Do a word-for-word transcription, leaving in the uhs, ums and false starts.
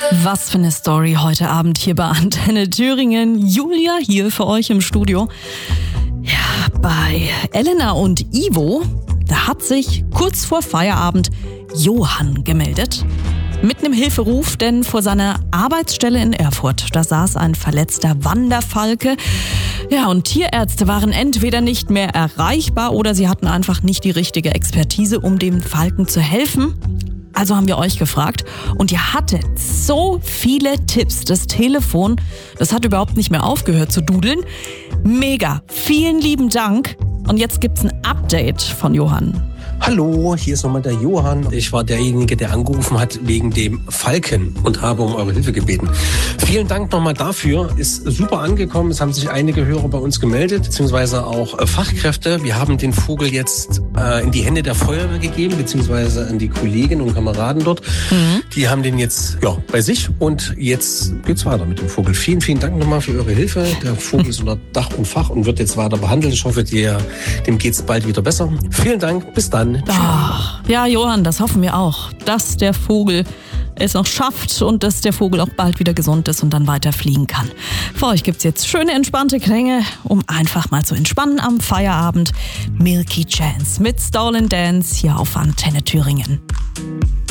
Was für eine Story heute Abend hier bei Antenne Thüringen. Julia hier für euch im Studio. Ja, bei Elena und Ivo, da hat sich kurz vor Feierabend Johann gemeldet. Mit einem Hilferuf, denn vor seiner Arbeitsstelle in Erfurt, da saß ein verletzter Wanderfalke. Ja, und Tierärzte waren entweder nicht mehr erreichbar oder sie hatten einfach nicht die richtige Expertise, um dem Falken zu helfen. Also haben wir euch gefragt und ihr hattet so viele Tipps. Das Telefon, das hat überhaupt nicht mehr aufgehört zu dudeln. Mega, vielen lieben Dank. Und jetzt gibt's ein Update von Johann. Hallo, hier ist nochmal der Johann. Ich war derjenige, der angerufen hat wegen dem Falken und habe um eure Hilfe gebeten. Vielen Dank nochmal dafür. Ist super angekommen. Es haben sich einige Hörer bei uns gemeldet, beziehungsweise auch äh, Fachkräfte. Wir haben den Vogel jetzt äh, in die Hände der Feuerwehr gegeben, beziehungsweise an die Kolleginnen und Kameraden dort. Mhm. Die haben den jetzt ja, bei sich und jetzt geht's weiter mit dem Vogel. Vielen, vielen Dank nochmal für eure Hilfe. Der Vogel ist unter Dach und Fach und wird jetzt weiter behandelt. Ich hoffe, dir, dem geht's bald wieder besser. Vielen Dank. Bis dann. Ach, ja, Johann, das hoffen wir auch, dass der Vogel es noch schafft und dass der Vogel auch bald wieder gesund ist und dann weiter fliegen kann. Für euch gibt's jetzt schöne, entspannte Klänge, um einfach mal zu entspannen am Feierabend. Milky Chance mit Stolen Dance hier auf Antenne Thüringen.